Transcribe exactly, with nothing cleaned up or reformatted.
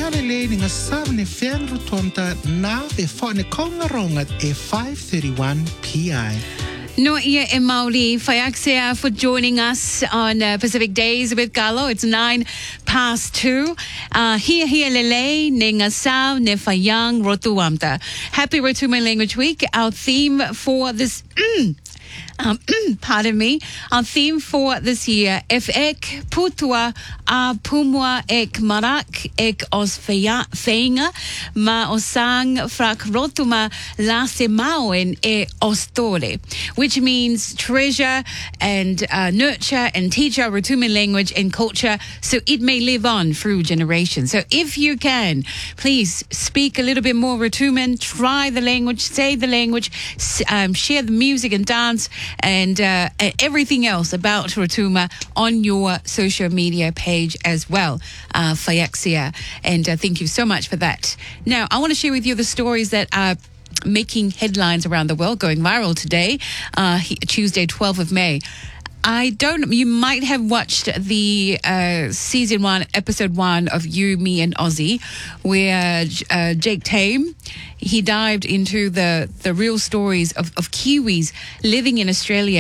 le ni ngasab ni fiang rotonta na ve fo ni kongaronga e five thirty-one P I. No ia e Māori, Whaiaksea for joining us on uh, Pacific Days with Galo. It's nine past two. Uh, hia hia lele, ne ngasau, ne whaiang, rotuamta. Happy Rotuma Language Week. Our theme for this... Mm, Um, pardon me. Our theme for this year, if ek putua a pumua ek marak ek os whainga ma osang frak rotuma la se maoen e ostore, which means treasure and uh, nurture and teach our Rotuma language and culture so it may live on through generations. So if you can, please speak a little bit more Rotuman, try the language, say the language, um, share the music and dance and uh, everything else about Rotuma on your social media page as well, uh, Whaiaksea. And uh, thank you so much for that. Now, I want to share with you the stories that are making headlines around the world, going viral today, uh, Tuesday, twelfth of May. I don't, you might have watched the uh, season one, episode one of You, Me and Ozzy, where uh, Jake Tame, he dived into the, the real stories of, of Kiwis living in Australia